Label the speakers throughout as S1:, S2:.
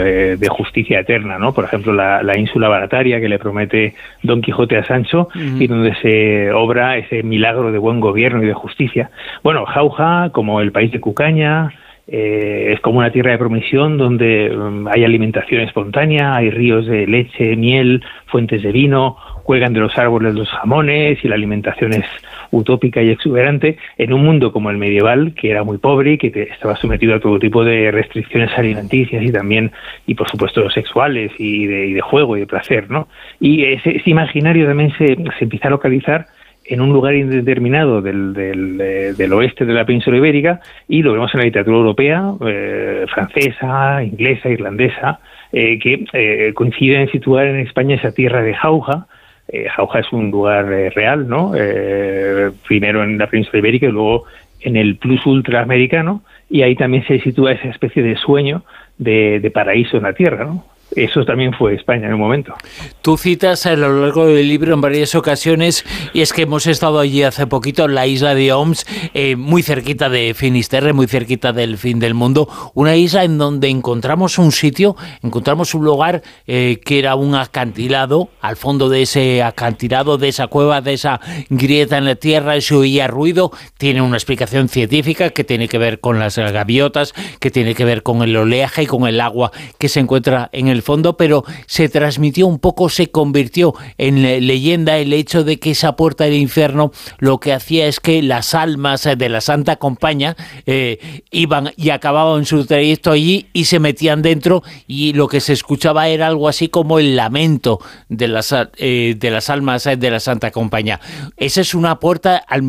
S1: de justicia eterna, ¿no? Por ejemplo, la ínsula Barataria que le promete Don Quijote a Sancho y donde se obra ese milagro de buen gobierno y de justicia. Bueno, Jauja, como el país de Cucaña, es como una tierra de promisión donde hay alimentación espontánea, hay ríos de leche, miel, fuentes de vino, cuelgan de los árboles los jamones y la alimentación es utópica y exuberante en un mundo como el medieval, que era muy pobre y que estaba sometido a todo tipo de restricciones alimenticias y también, y por supuesto, sexuales y de juego y de placer, ¿no? Y ese imaginario también se empieza a localizar en un lugar indeterminado del oeste de la península ibérica, y lo vemos en la literatura europea, francesa, inglesa, irlandesa, que coinciden en situar en España esa tierra de Jauja. Jauja es un lugar real, ¿no? Primero en la península ibérica y luego en el plus ultra americano, y ahí también se sitúa esa especie de sueño de paraíso en la tierra, ¿no? Eso también fue España en un momento.
S2: Tú citas a lo largo del libro en varias ocasiones, y es que hemos estado allí hace poquito, en la isla de Oms, muy cerquita de Finisterre, muy cerquita del fin del mundo, una isla en donde encontramos un sitio, encontramos un lugar que era un acantilado. Al fondo de ese acantilado, de esa cueva, de esa grieta en la tierra, se oía ruido. Tiene una explicación científica que tiene que ver con las gaviotas, que tiene que ver con el oleaje y con el agua que se encuentra en el fondo, pero se transmitió un poco, se convirtió en leyenda el hecho de que esa puerta del infierno lo que hacía es que las almas de la Santa Compañía iban y acababan su trayecto allí y se metían dentro, y lo que se escuchaba era algo así como el lamento de las almas de la Santa Compañía. Esa es una puerta al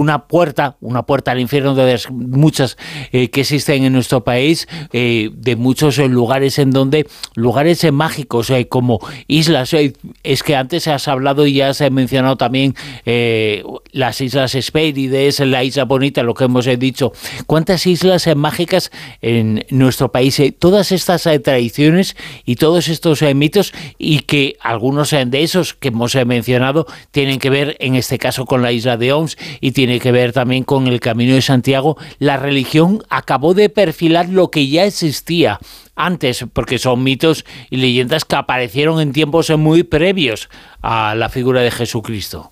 S2: infierno de las muchas que existen en nuestro país, de muchos lugares en donde lugares mágicos, como islas. Es que antes has hablado y has mencionado también las islas Hespérides, la isla Bonita, lo que hemos dicho. ¿Cuántas islas mágicas en nuestro país? Todas estas tradiciones y todos estos mitos, y que algunos de esos que hemos mencionado tienen que ver, en este caso, con la isla de Oms, y tiene que ver también con el Camino de Santiago. La religión acabó de perfilar lo que ya existía antes, porque son mitos y leyendas que aparecieron en tiempos muy previos a la figura de Jesucristo.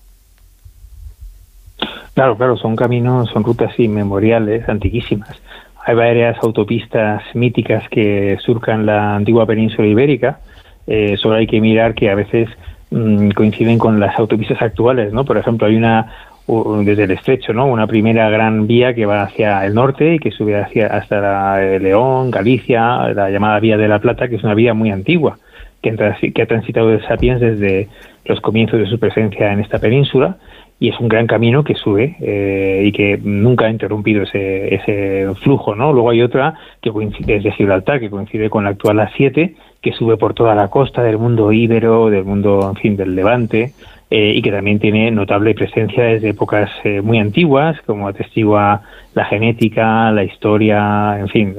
S1: Claro, son caminos, son rutas inmemoriales, antiquísimas. Hay varias autopistas míticas que surcan la antigua península ibérica. Solo hay que mirar que a veces coinciden con las autopistas actuales, ¿no? Por ejemplo, hay desde el estrecho, ¿no? Una primera gran vía que va hacia el norte y que sube hasta León, Galicia, la llamada Vía de la Plata, que es una vía muy antigua, que ha transitado el Sapiens desde los comienzos de su presencia en esta península, y es un gran camino que sube y que nunca ha interrumpido ese flujo, ¿no? Luego hay otra que coincide desde Gibraltar, que coincide con la actual A7, que sube por toda la costa del mundo íbero, del mundo, en fin, del Levante, y que también tiene notable presencia desde épocas muy antiguas, como atestigua la genética, la historia, en fin,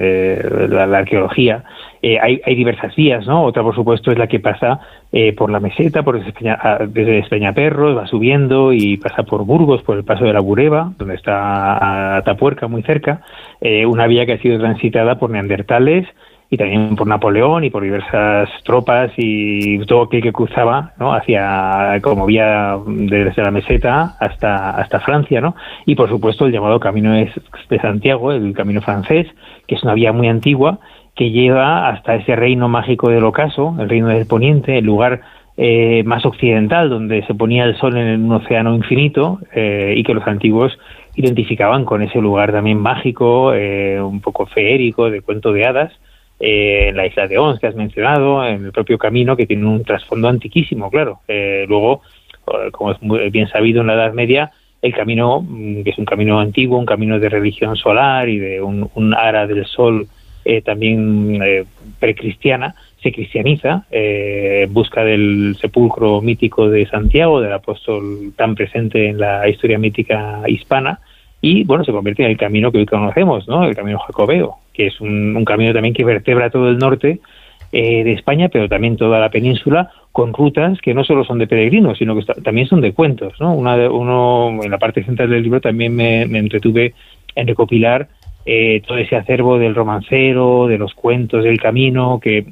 S1: la arqueología. Hay diversas vías, ¿no? Otra, por supuesto, es la que pasa por la meseta, desde Espeñaperros, va subiendo y pasa por Burgos, por el paso de la Bureba, donde está Atapuerca, muy cerca. Una vía que ha sido transitada por neandertales y también por Napoleón y por diversas tropas y todo aquel que cruzaba, ¿no? Hacia, como vía desde la meseta hasta Francia, ¿no? Y por supuesto el llamado Camino de Santiago, el Camino francés, que es una vía muy antigua que lleva hasta ese reino mágico del ocaso, el reino del Poniente, el lugar más occidental donde se ponía el sol en un océano infinito, y que los antiguos identificaban con ese lugar también mágico, un poco feérico, de cuento de hadas, en la isla de Ons, que has mencionado, en el propio camino, que tiene un trasfondo antiquísimo, claro. Luego, como es muy bien sabido, en la Edad Media, el camino, que es un camino antiguo, un camino de religión solar y de un ara del sol también precristiana, se cristianiza en busca del sepulcro mítico de Santiago, del apóstol tan presente en la historia mítica hispana, y bueno, se convierte en el camino que hoy conocemos, ¿no? El camino jacobeo, que es un camino también que vertebra todo el norte de España, pero también toda la península, con rutas que no solo son de peregrinos, sino que también son de cuentos, ¿no? Uno en la parte central del libro también me entretuve en recopilar todo ese acervo del romancero, de los cuentos del camino, que